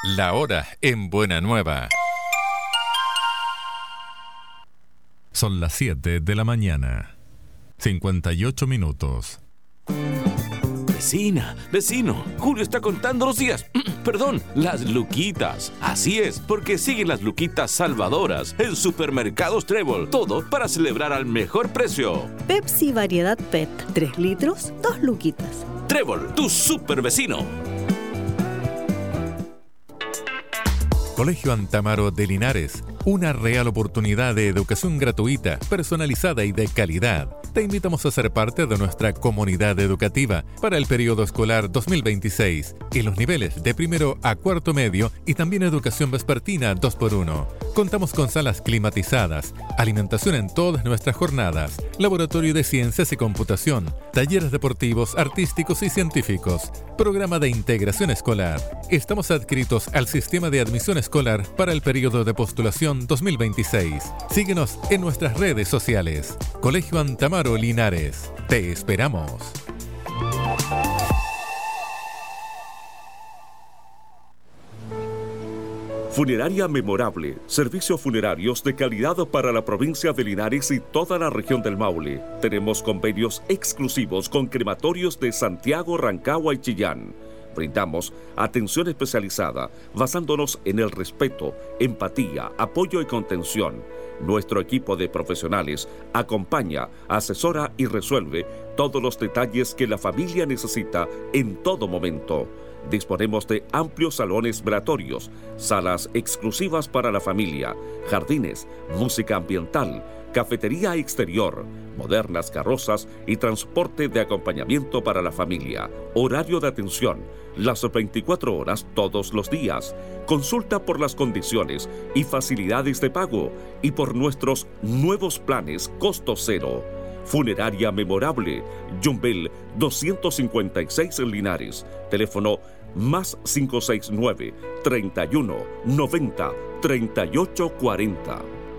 La hora en Buena Nueva. Son las 7 de la mañana. 58 minutos. Vecina, vecino, Julio está contando los días. Perdón, las luquitas. Así es, porque siguen las luquitas salvadoras en Supermercados Trébol. Todo para celebrar al mejor precio. Pepsi variedad PET, 3 litros, 2 luquitas. Trébol, tu super vecino. Colegio Antamaro de Linares, una real oportunidad de educación gratuita, personalizada y de calidad. Te invitamos a ser parte de nuestra comunidad educativa para el periodo escolar 2026 en los niveles de primero a cuarto medio y también educación vespertina 2x1. Contamos con salas climatizadas, alimentación en todas nuestras jornadas, laboratorio de ciencias y computación, talleres deportivos, artísticos y científicos, programa de integración escolar. Estamos adscritos al sistema de admisión escolar para el periodo de postulación 2026. Síguenos en nuestras redes sociales. Colegio Antamaro Linares. Te esperamos. Funeraria Memorable, servicios funerarios de calidad para la provincia de Linares y toda la región del Maule. Tenemos convenios exclusivos con crematorios de Santiago, Rancagua y Chillán. Brindamos atención especializada basándonos en el respeto, empatía, apoyo y contención. Nuestro equipo de profesionales acompaña, asesora y resuelve todos los detalles que la familia necesita en todo momento. Disponemos de amplios salones velatorios, salas exclusivas para la familia, jardines, música ambiental, cafetería exterior, modernas carrozas y transporte de acompañamiento para la familia. Horario de atención, las 24 horas todos los días. Consulta por las condiciones y facilidades de pago y por nuestros nuevos planes costo cero. Funeraria Memorable, Yumbel 256 en Linares. Teléfono más 569 31 90 38 40.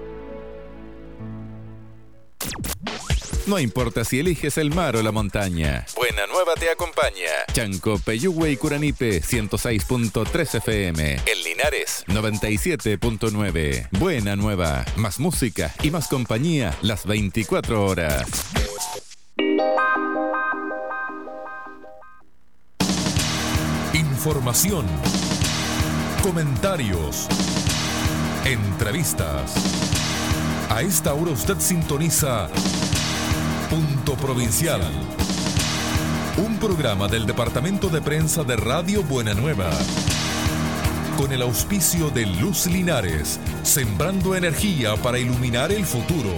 No importa si eliges el mar o la montaña. Buena Nueva te acompaña. Chanco, Peyúgue y Curanipe, 106.3 FM. En Linares, 97.9. Buena Nueva. Más música y más compañía las 24 horas. Información. Comentarios. Entrevistas. A esta hora usted sintoniza Punto Provincial, un programa del Departamento de Prensa de Radio Buena Nueva, con el auspicio de Luz Linares, sembrando energía para iluminar el futuro.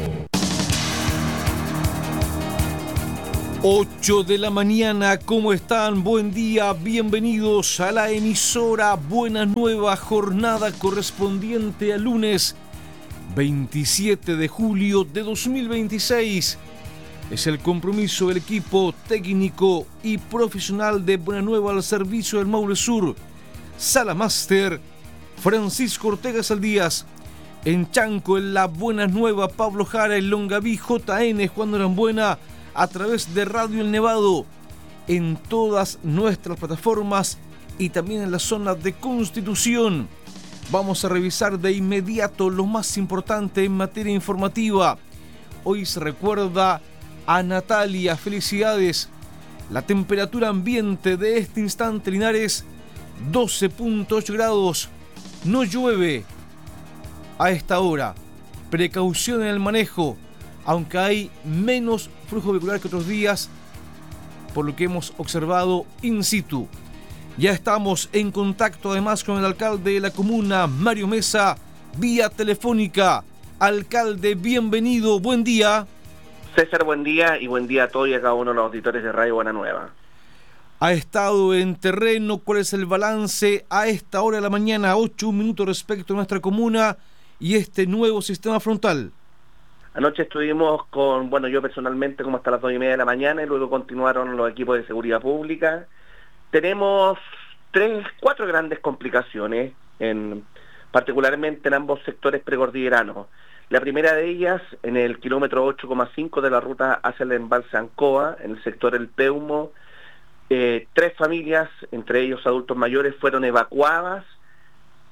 8 de la mañana, ¿cómo están? Buen día, bienvenidos a la emisora Buena Nueva, jornada correspondiente al lunes 27 de julio de 2026. Es el compromiso del equipo técnico y profesional de Buena Nueva al servicio del Maule Sur. Sala Máster, Francisco Ortega Saldías. En Chanco, en la Buena Nueva, Pablo Jara. En Longaví, JN, Juan Norambuena, a través de Radio El Nevado. En todas nuestras plataformas y también en la zona de Constitución. Vamos a revisar de inmediato lo más importante en materia informativa. Hoy se recuerda a Natalia, felicidades. La temperatura ambiente de este instante, Linares, 12.8 grados. No llueve a esta hora. Precaución en el manejo, aunque hay menos flujo vehicular que otros días, por lo que hemos observado in situ. Ya estamos en contacto además con el alcalde de la comuna, Mario Mesa, vía telefónica. Alcalde, bienvenido, buen día. César, buen día y buen día a todos y a cada uno de los auditores de Radio Buena Nueva. Ha estado en terreno, ¿cuál es el balance a esta hora de la mañana, 8 minutos respecto a nuestra comuna y este nuevo sistema frontal? Anoche estuvimos yo personalmente como hasta las 2:30 de la mañana y luego continuaron los equipos de seguridad pública. Tenemos 4 grandes complicaciones, particularmente en ambos sectores precordilleranos. La primera de ellas, en el kilómetro 8,5 de la ruta hacia el embalse Ancoa, en el sector El Peumo, 3 familias, entre ellos adultos mayores, fueron evacuadas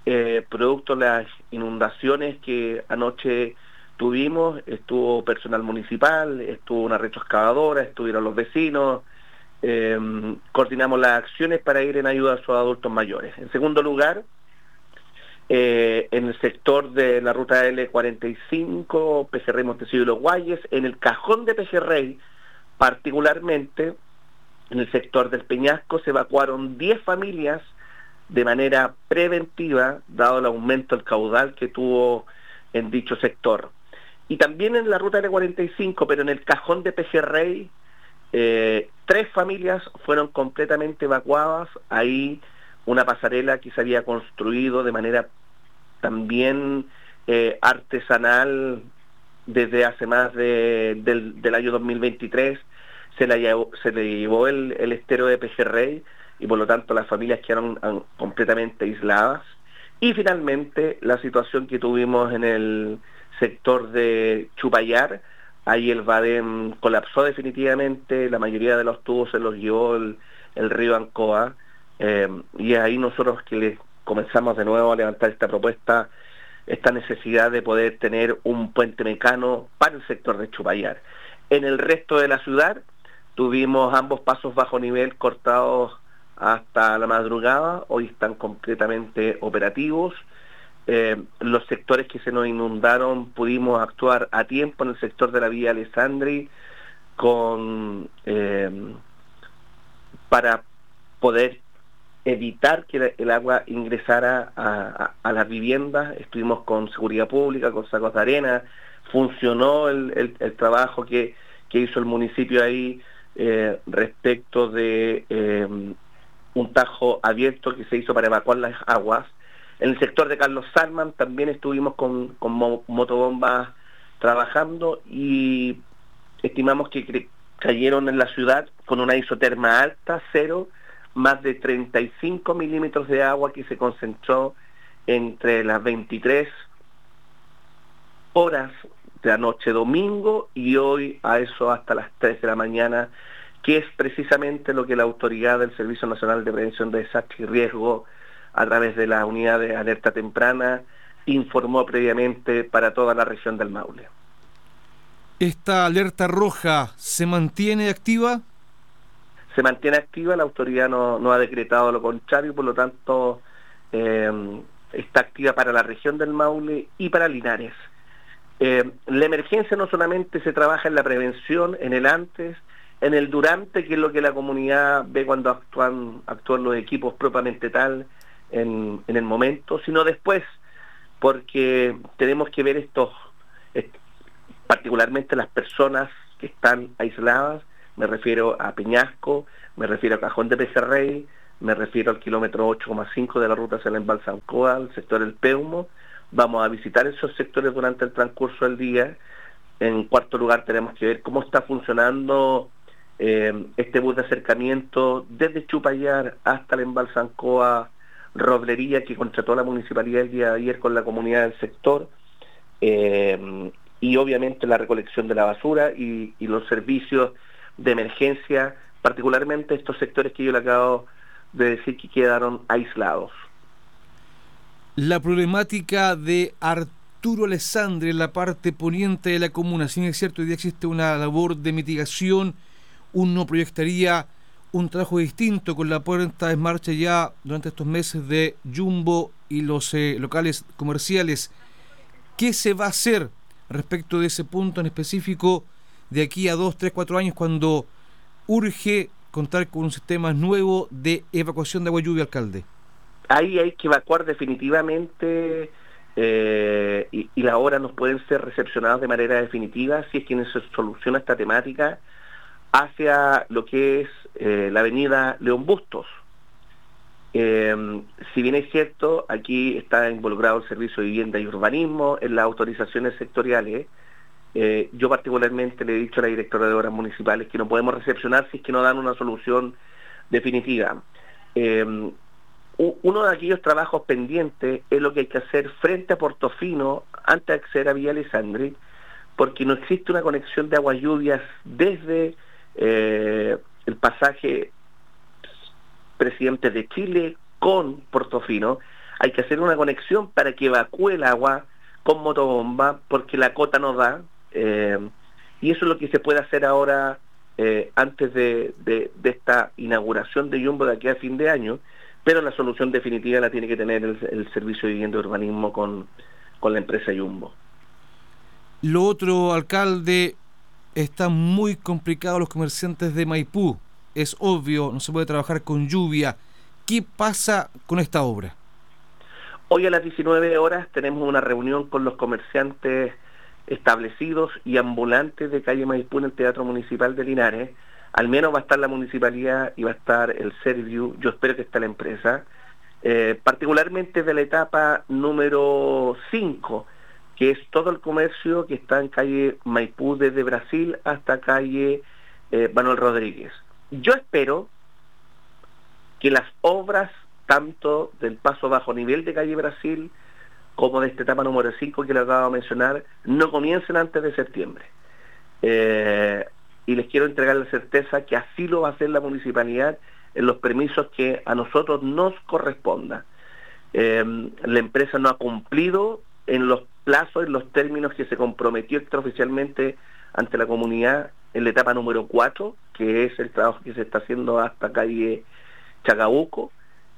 producto de las inundaciones que anoche tuvimos. Estuvo personal municipal, estuvo una retroexcavadora, estuvieron los vecinos, coordinamos las acciones para ir en ayuda a sus adultos mayores. En segundo lugar, en el sector de la ruta L45, Pejerrey, Montecillo y Los Guayes, en el cajón de Pejerrey, particularmente en el sector del Peñasco, se evacuaron 10 familias de manera preventiva, dado el aumento del caudal que tuvo en dicho sector. Y también en la ruta L45, pero en el cajón de Pejerrey, 3 familias fueron completamente evacuadas. Ahí una pasarela que se había construido de manera también artesanal desde hace más del año 2023, se le llevó el estero de Pejerrey, y por lo tanto las familias quedaron completamente aisladas. Y finalmente la situación que tuvimos en el sector de Chupayar, ahí el Badem colapsó definitivamente, la mayoría de los tubos se los llevó el río Ancoa, y ahí nosotros que les comenzamos de nuevo a levantar esta propuesta, esta necesidad de poder tener un puente mecano para el sector de Chupayar. En el resto de la ciudad tuvimos ambos pasos bajo nivel cortados hasta la madrugada, hoy están completamente operativos. Los sectores que se nos inundaron pudimos actuar a tiempo en el sector de la Villa Alessandri para poder evitar que el agua ingresara a las viviendas. Estuvimos con seguridad pública, con sacos de arena, funcionó el trabajo que hizo el municipio ahí respecto de un tajo abierto que se hizo para evacuar las aguas. En el sector de Carlos Salman también estuvimos con motobombas trabajando, y estimamos que cayeron en la ciudad con una isoterma alta, 0, más de 35 milímetros de agua que se concentró entre las 23 horas de anoche domingo y hoy a eso hasta las 3 de la mañana, que es precisamente lo que la autoridad del Servicio Nacional de Prevención de Desastres y Riesgo, a través de la unidad de alerta temprana, informó previamente para toda la región del Maule. ¿Esta alerta roja se mantiene activa? Se mantiene activa, la autoridad no ha decretado lo contrario, por lo tanto está activa para la región del Maule y para Linares. La emergencia no solamente se trabaja en la prevención, en el antes, en el durante, que es lo que la comunidad ve cuando actúan los equipos propiamente tal en el momento, sino después, porque tenemos que ver particularmente las personas que están aisladas. Me refiero a Peñasco, me refiero a Cajón de Pejerrey, me refiero al kilómetro 8,5 de la ruta hacia el embalse Ancoa, al sector del Peumo. Vamos a visitar esos sectores durante el transcurso del día. En cuarto lugar, tenemos que ver cómo está funcionando este bus de acercamiento desde Chupayar hasta el embalse Ancoa Roblería, que contrató la municipalidad el día de ayer con la comunidad del sector, y obviamente la recolección de la basura y los servicios de emergencia, particularmente estos sectores que yo le acabo de decir que quedaron aislados. La problemática de Arturo Alessandri en la parte poniente de la comuna, si bien es cierto, hoy día existe una labor de mitigación, uno proyectaría un trabajo distinto con la puesta en marcha ya durante estos meses de Jumbo y los locales comerciales. ¿Qué se va a hacer respecto de ese punto en específico de aquí a 2, 3, 4 años, cuando urge contar con un sistema nuevo de evacuación de agua lluvia, alcalde? Ahí hay que evacuar definitivamente, y las obras no pueden ser recepcionadas de manera definitiva si es que no se soluciona esta temática hacia lo que es la avenida León Bustos. Si bien es cierto, aquí está involucrado el Servicio de Vivienda y Urbanismo en las autorizaciones sectoriales. Yo particularmente le he dicho a la directora de Obras Municipales que no podemos recepcionar si es que no dan una solución definitiva. Uno de aquellos trabajos pendientes es lo que hay que hacer frente a Portofino antes de acceder a Villa Alessandri, porque no existe una conexión de aguas lluvias desde el pasaje Presidente de Chile con Portofino hay que hacer una conexión para que evacúe el agua con motobomba, porque la cota no da, y eso es lo que se puede hacer ahora antes de esta inauguración de Jumbo de aquí a fin de año, pero la solución definitiva la tiene que tener el Servicio de Vivienda y Urbanismo con la empresa Jumbo. Lo otro, alcalde, está muy complicado los comerciantes de Maipú. Es obvio, no se puede trabajar con lluvia. ¿Qué pasa con esta obra? Hoy a las 19 horas tenemos una reunión con los comerciantes establecidos y ambulantes de calle Maipú en el Teatro Municipal de Linares. Al menos va a estar la municipalidad y va a estar el Serviu, yo espero que esté la empresa, particularmente de la etapa número 5, que es todo el comercio que está en calle Maipú desde Brasil hasta calle Manuel Rodríguez. Yo espero que las obras tanto del paso bajo nivel de calle Brasil como de esta etapa número 5 que les acabo de mencionar, no comiencen antes de septiembre. Y les quiero entregar la certeza que así lo va a hacer la municipalidad en los permisos que a nosotros nos corresponda. La empresa no ha cumplido en los plazos, en los términos que se comprometió extraoficialmente ante la comunidad en la etapa número 4, que es el trabajo que se está haciendo hasta calle Chacabuco.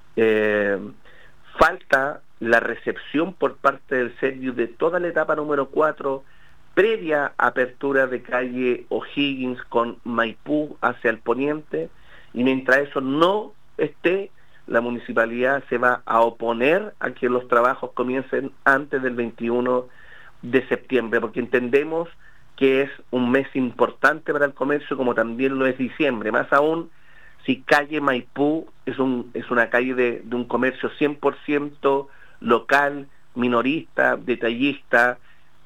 Falta la recepción por parte del Serviu de toda la etapa número 4, previa apertura de calle O'Higgins con Maipú hacia el poniente, y mientras eso no esté, la municipalidad se va a oponer a que los trabajos comiencen antes del 21 de septiembre, porque entendemos que es un mes importante para el comercio, como también lo es diciembre, más aún si calle Maipú es una calle de un comercio 100% local, minorista, detallista,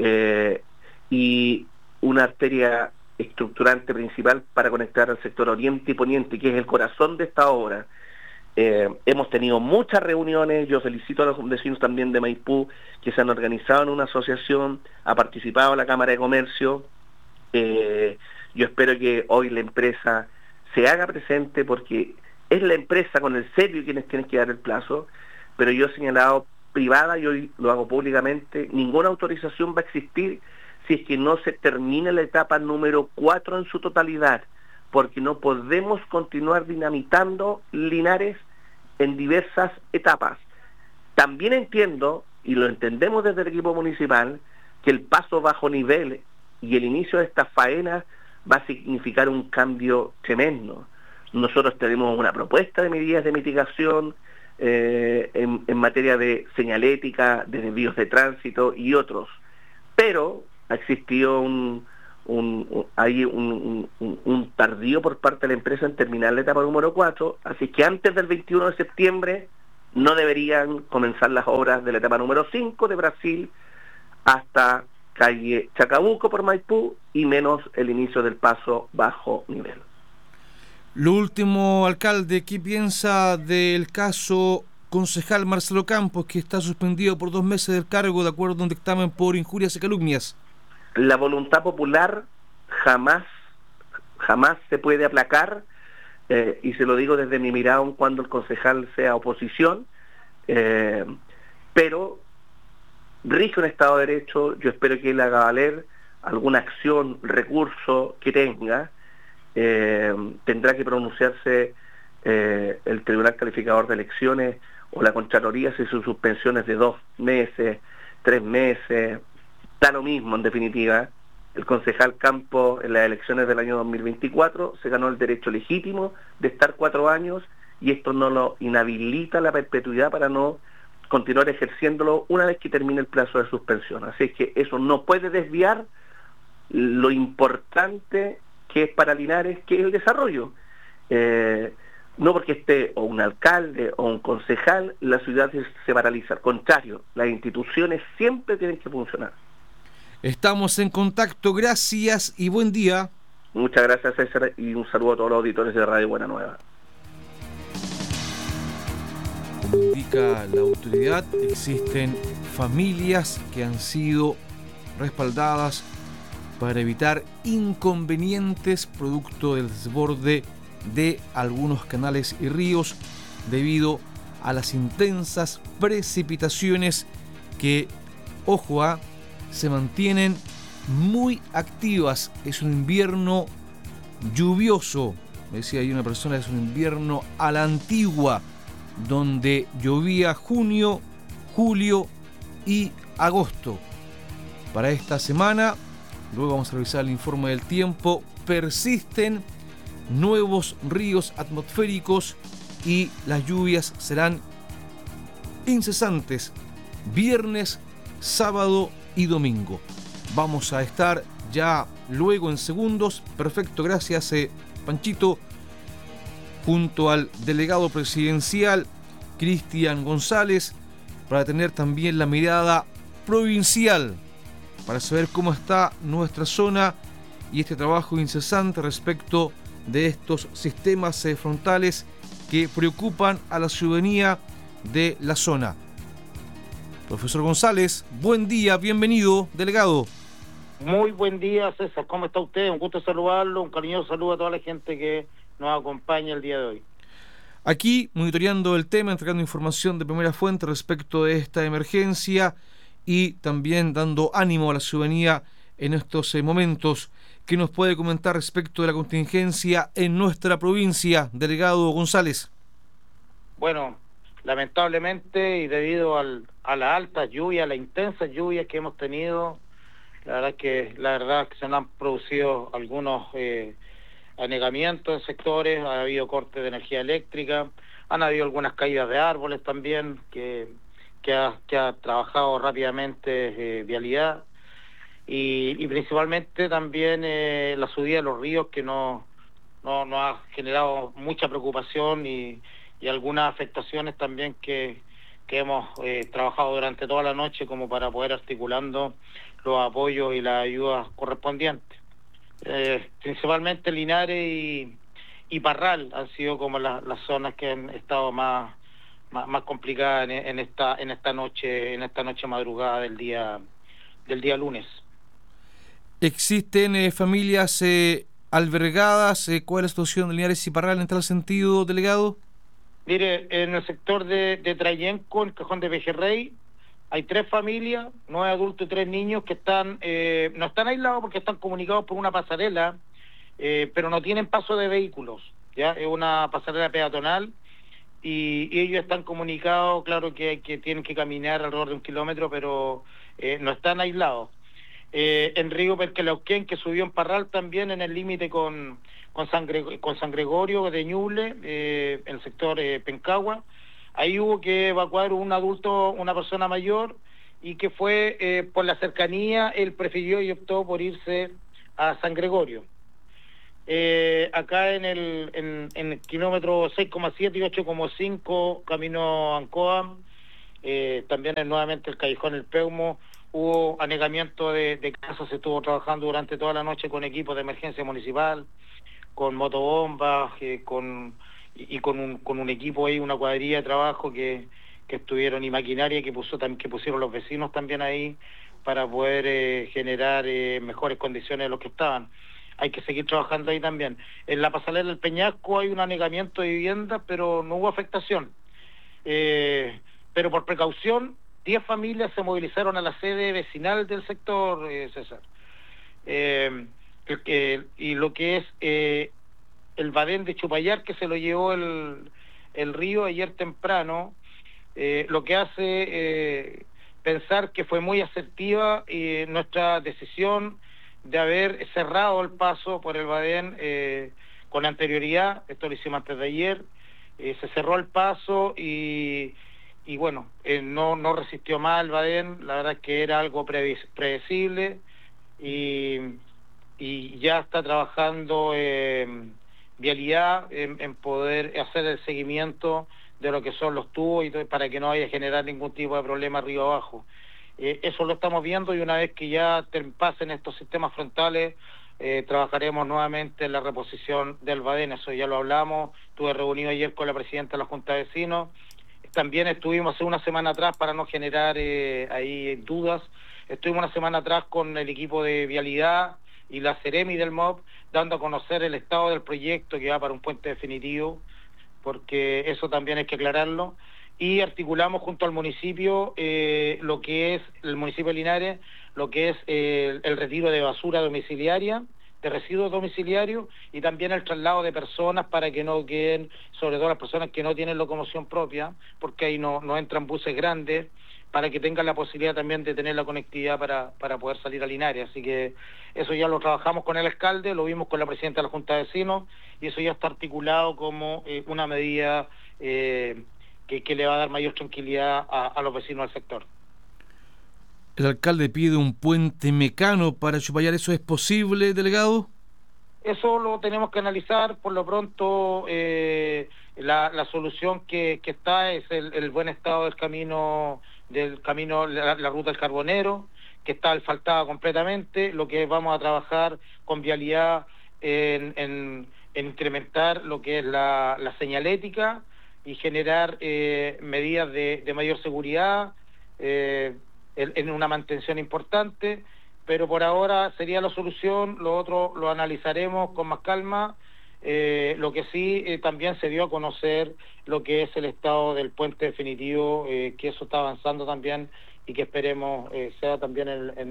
y una arteria estructurante principal para conectar al sector oriente y poniente, que es el corazón de esta obra. Hemos tenido muchas reuniones, yo felicito a los vecinos también de Maipú que se han organizado en una asociación, ha participado la Cámara de Comercio. Yo espero que hoy la empresa se haga presente, porque es la empresa con el Serviu quienes tienen que dar el plazo, pero yo he señalado privada y hoy lo hago públicamente, ninguna autorización va a existir si es que no se termina la etapa número 4 en su totalidad, porque no podemos continuar dinamitando Linares en diversas etapas. También entiendo, y lo entendemos desde el equipo municipal, que el paso bajo nivel y el inicio de esta faena va a significar un cambio tremendo. Nosotros tenemos una propuesta de medidas de mitigación en materia de señalética, de desvíos de tránsito y otros, pero ha existido un tardío por parte de la empresa en terminar la etapa número 4, así que antes del 21 de septiembre no deberían comenzar las obras de la etapa número 5 de Brasil hasta calle Chacabuco por Maipú, y menos el inicio del paso bajo nivel. Lo último, alcalde, ¿qué piensa del caso concejal Marcelo Campos, que está suspendido por 2 meses del cargo de acuerdo a un dictamen por injurias y calumnias? La voluntad popular jamás se puede aplacar, y se lo digo desde mi mirada, aun cuando el concejal sea oposición, pero rige un Estado de Derecho. Yo espero que él haga valer alguna acción, recurso que tenga. Tendrá que pronunciarse el Tribunal Calificador de Elecciones o la Contraloría si sus suspensiones de 2 meses, 3 meses, da lo mismo en definitiva. El concejal Campos en las elecciones del año 2024 se ganó el derecho legítimo de estar 4 años, y esto no lo inhabilita la perpetuidad para no continuar ejerciéndolo una vez que termine el plazo de suspensión. Así es que eso no puede desviar lo importante que es para Linares, que es el desarrollo. No porque esté o un alcalde o un concejal, la ciudad se paraliza. Al contrario, las instituciones siempre tienen que funcionar. Estamos en contacto, gracias y buen día. Muchas gracias, César, y un saludo a todos los auditores de Radio Buena Nueva. Como indica la autoridad, existen familias que han sido respaldadas para evitar inconvenientes producto del desborde de algunos canales y ríos debido a las intensas precipitaciones que, ojo, se mantienen muy activas. Es un invierno lluvioso, me decía ahí una persona, es un invierno a la antigua, donde llovía junio, julio y agosto. Para esta semana, luego vamos a revisar el informe del tiempo, persisten nuevos ríos atmosféricos y las lluvias serán incesantes viernes, sábado y domingo. Vamos a estar ya luego en segundos, perfecto, gracias Panchito, junto al delegado presidencial Cristian González, para tener también la mirada provincial, para saber cómo está nuestra zona y este trabajo incesante respecto de estos sistemas frontales que preocupan a la ciudadanía de la zona. Profesor González, buen día, bienvenido, delegado. Muy buen día, César, ¿cómo está usted? Un gusto saludarlo, un cariñoso saludo a toda la gente que nos acompaña el día de hoy. Aquí, monitoreando el tema, entregando información de primera fuente respecto de esta emergencia y también dando ánimo a la ciudadanía en estos momentos. ¿Qué nos puede comentar respecto de la contingencia en nuestra provincia, delegado González? Bueno, lamentablemente y debido a la alta lluvia, a la intensa lluvia que hemos tenido, la verdad que se nos han producido algunos anegamientos en sectores, ha habido cortes de energía eléctrica, han habido algunas caídas de árboles también que ha trabajado rápidamente vialidad. Y principalmente también la subida de los ríos, que no ha generado mucha preocupación y algunas afectaciones también que hemos trabajado durante toda la noche como para poder articulando los apoyos y las ayudas correspondientes. Principalmente Linares y Parral han sido como las zonas que han estado más complicadas en esta noche madrugada del día lunes. ¿Existen familias albergadas? ¿Cuál es la situación de Linares y Parral en tal sentido, delegado? Mire, en el sector de Trayenco, en el Cajón de Pejerrey, hay 3 familias, 9 adultos y 3 niños que no están aislados porque están comunicados por una pasarela, pero no tienen paso de vehículos, ¿ya? Es una pasarela peatonal y ellos están comunicados, claro que tienen que caminar alrededor de 1 kilómetro, pero no están aislados. En Río Perquelauquén, que subió en Parral también en el límite con San Gregorio de Ñuble, en el sector Pencagua. Ahí hubo que evacuar un adulto, una persona mayor, y que fue por la cercanía, él prefirió y optó por irse a San Gregorio. Acá en el kilómetro 6,7 y 8,5 camino a Ancoa, también nuevamente el Callejón El Peumo, hubo anegamiento de casas, se estuvo trabajando durante toda la noche con equipos de emergencia municipal, con motobombas, con un equipo ahí, una cuadrilla de trabajo que estuvieron, y maquinaria que pusieron los vecinos también ahí para poder generar mejores condiciones de los que estaban. Hay que seguir trabajando ahí también. En la pasarela del Peñasco hay un anegamiento de viviendas, pero no hubo afectación. Pero por precaución, 10 familias se movilizaron a la sede vecinal del sector, César. Y lo que es el badén de Chupayar, que se lo llevó el río ayer temprano, lo que hace pensar que fue muy asertiva nuestra decisión de haber cerrado el paso por el badén con anterioridad. Esto lo hicimos antes de ayer. Se cerró el paso y bueno, no resistió más el badén. La verdad es que era algo predecible y ya está trabajando vialidad en poder hacer el seguimiento de lo que son los tubos y todo, para que no vaya a generar ningún tipo de problema río abajo. Eso lo estamos viendo, y una vez que ya pasen estos sistemas frontales, trabajaremos nuevamente en la reposición del badén. Eso ya lo hablamos. Estuve reunido ayer con la presidenta de la Junta de Vecinos. También estuvimos hace una semana atrás, para no generar ahí dudas, estuvimos una semana atrás con el equipo de vialidad y la Ceremi del MOB, dando a conocer el estado del proyecto que va para un puente definitivo, porque eso también hay que aclararlo. y articulamos junto al municipio, lo que es el municipio de Linares, lo que es el retiro de basura domiciliaria, de residuos domiciliarios, y también el traslado de personas para que no queden, sobre todo las personas que no tienen locomoción propia, porque ahí no entran buses grandes, para que tengan la posibilidad también de tener la conectividad para poder salir a Linares. Así que eso ya lo trabajamos con el alcalde, lo vimos con la presidenta de la Junta de Vecinos, y eso ya está articulado como una medida que le va a dar mayor tranquilidad a los vecinos del sector. El alcalde pide un puente mecano para Chupayar. ¿Eso es posible, delegado? Eso lo tenemos que analizar. Por lo pronto, la solución que está es el buen estado del camino, la ruta del Carbonero, que está asfaltada completamente. Lo que vamos a trabajar con vialidad en incrementar lo que es la señalética y generar medidas de mayor seguridad, en una mantención importante, pero por ahora sería la solución. Lo otro lo analizaremos con más calma. Lo que sí también se dio a conocer lo que es el estado del puente definitivo, que eso está avanzando también y que esperemos sea también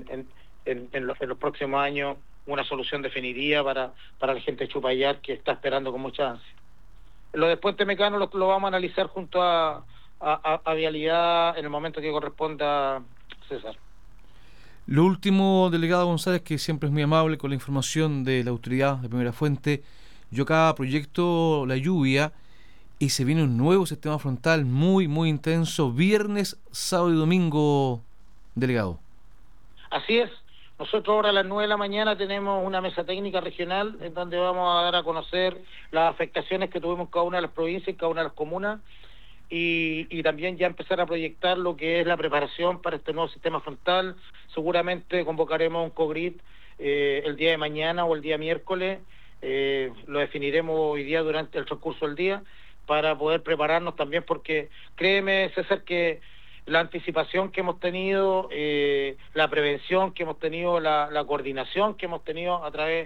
en los próximos años una solución definitiva para la gente de Chupayar, que está esperando con mucha ansia. Lo del puente mecano lo vamos a analizar junto a vialidad en el momento que corresponda, César. Lo último, delegado González, que siempre es muy amable con la información de la autoridad de primera fuente. Yo acá proyecto la lluvia y se viene un nuevo sistema frontal muy, muy intenso, viernes, sábado y domingo, delegado. Así es. Nosotros ahora a las 9 de la mañana tenemos una mesa técnica regional en donde vamos a dar a conocer las afectaciones que tuvimos en cada una de las provincias y cada una de las comunas, y también ya empezar a proyectar lo que es la preparación para este nuevo sistema frontal. Seguramente convocaremos un COGRIT el día de mañana o el día miércoles, lo definiremos hoy día durante el transcurso del día, para poder prepararnos también, porque créeme, César, que la anticipación que hemos tenido, la prevención que hemos tenido, la coordinación que hemos tenido a través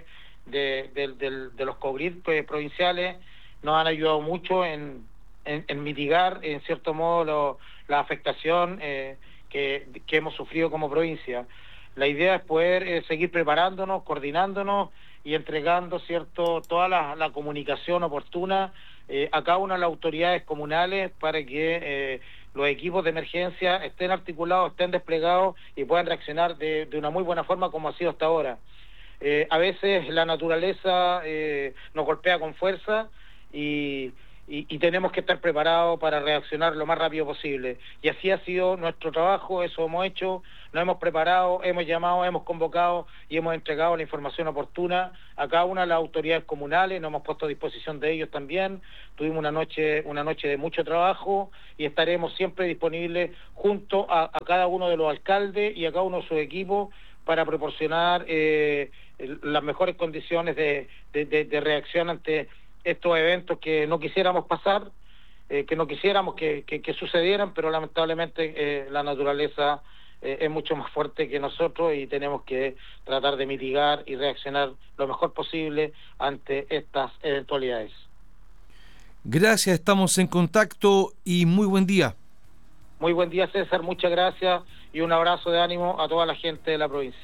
de los COGRIT provinciales nos han ayudado mucho en mitigar, en cierto modo, la afectación que hemos sufrido como provincia. La idea es poder seguir preparándonos, coordinándonos y entregando, cierto, toda la comunicación oportuna a cada una de las autoridades comunales para que los equipos de emergencia estén articulados, estén desplegados y puedan reaccionar de una muy buena forma, como ha sido hasta ahora. A veces la naturaleza nos golpea con fuerza y tenemos que estar preparados para reaccionar lo más rápido posible. Y así ha sido nuestro trabajo, eso hemos hecho, nos hemos preparado, hemos llamado, hemos convocado y hemos entregado la información oportuna a cada una de las autoridades comunales, nos hemos puesto a disposición de ellos también. Tuvimos una noche de mucho trabajo y estaremos siempre disponibles junto a cada uno de los alcaldes y a cada uno de sus equipos para proporcionar las mejores condiciones de reacción ante estos eventos que no quisiéramos pasar, que no quisiéramos que sucedieran, pero lamentablemente la naturaleza es mucho más fuerte que nosotros y tenemos que tratar de mitigar y reaccionar lo mejor posible ante estas eventualidades. Gracias, estamos en contacto y muy buen día. Muy buen día, César, muchas gracias y un abrazo de ánimo a toda la gente de la provincia.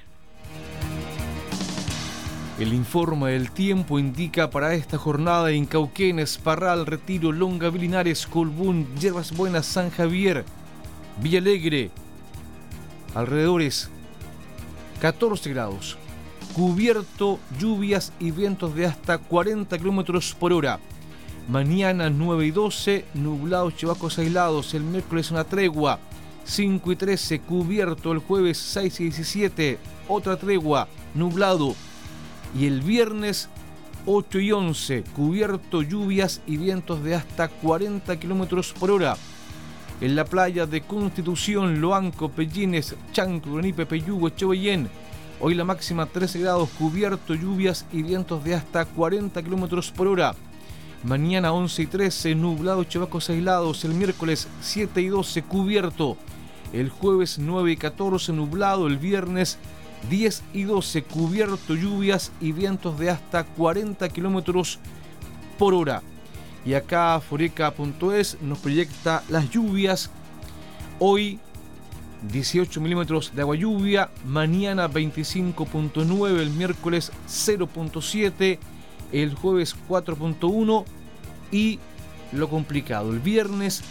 El informe del tiempo indica para esta jornada en Cauquenes, Parral, Retiro, Longaví, Linares, Colbún, Yerbas Buenas, San Javier, Villa Alegre, alrededores 14 grados, cubierto, lluvias y vientos de hasta 40 kilómetros por hora. Mañana 9 y 12, nublados, chubascos aislados. El miércoles una tregua, 5 y 13, cubierto. El jueves 6 y 17, otra tregua, nublado. Y el viernes 8 y 11, cubierto, lluvias y vientos de hasta 40 kilómetros por hora. En la playa de Constitución, Loanco, Pellines, Chancro, Granipe, Peyugo, Echegoyen, hoy la máxima 13 grados, cubierto, lluvias y vientos de hasta 40 kilómetros por hora. Mañana 11 y 13, nublado, chubascos aislados. El miércoles 7 y 12, cubierto. El jueves 9 y 14, nublado. El viernes 10 y 12, cubierto, lluvias y vientos de hasta 40 kilómetros por hora. Y acá foreca.es nos proyecta las lluvias. Hoy 18 milímetros de agua lluvia, mañana 25.9, el miércoles 0.7, el jueves 4.1 y lo complicado, el viernes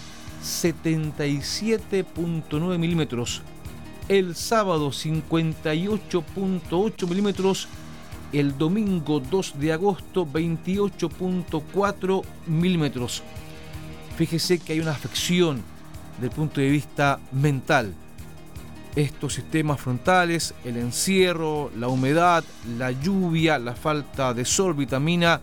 77.9 milímetros, el sábado 58.8 milímetros, el domingo 2 de agosto 28.4 milímetros. Fíjese que hay una afección desde el punto de vista mental. Estos sistemas frontales, el encierro, la humedad, la lluvia, la falta de sol, vitamina,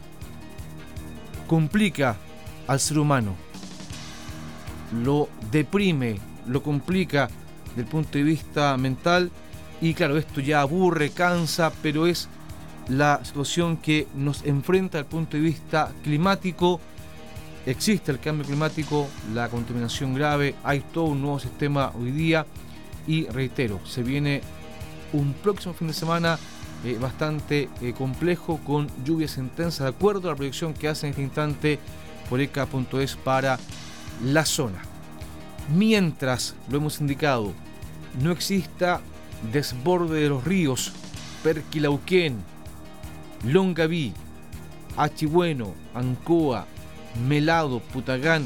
complica al ser humano, lo deprime, lo complica desde el punto de vista mental y claro, esto ya aburre, cansa, pero es la situación que nos enfrenta desde el punto de vista climático. Existe el cambio climático, la contaminación grave, hay todo un nuevo sistema hoy día. Y reitero, se viene un próximo fin de semana bastante complejo, con lluvias intensas, de acuerdo a la proyección que hace en este instante foreca.es para la zona. Mientras, lo hemos indicado, no exista desborde de los ríos Perquilauquén, Longaví, Achigüeno, Ancoa, Melado, Putagán,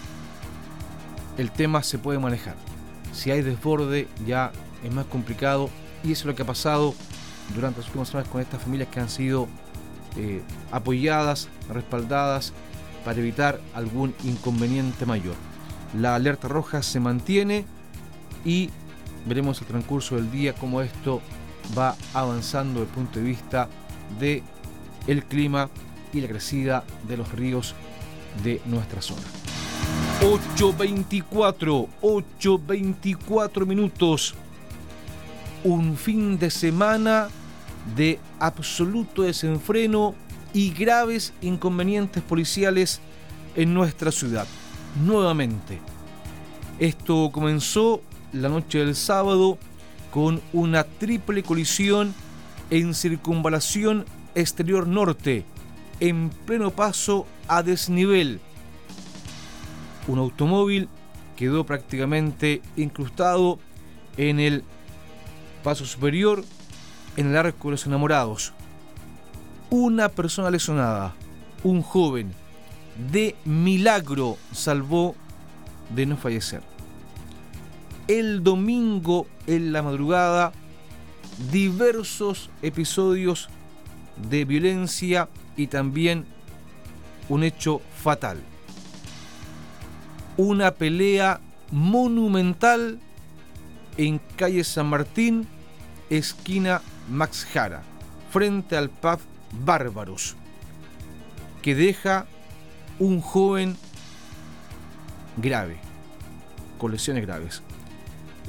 el tema se puede manejar. Si hay desborde ya es más complicado, y eso es lo que ha pasado durante las últimas semanas con estas familias que han sido apoyadas, respaldadas para evitar algún inconveniente mayor. La alerta roja se mantiene y veremos el transcurso del día cómo esto va avanzando desde el punto de vista de el clima y la crecida de los ríos de nuestra zona. 8:24 minutos. Un fin de semana de absoluto desenfreno y graves inconvenientes policiales en nuestra ciudad. Nuevamente. Esto comenzó la noche del sábado con una triple colisión en Circunvalación Exterior Norte, en pleno paso a desnivel. Un automóvil quedó prácticamente incrustado en el paso superior, en el Arco de los Enamorados. Una persona lesionada, un joven, de milagro salvó de no fallecer. El domingo en la madrugada, diversos episodios de violencia y también un hecho fatal. Una pelea monumental en calle San Martín, esquina Max Jara, frente al pub Bárbaros, que deja un joven grave, con lesiones graves.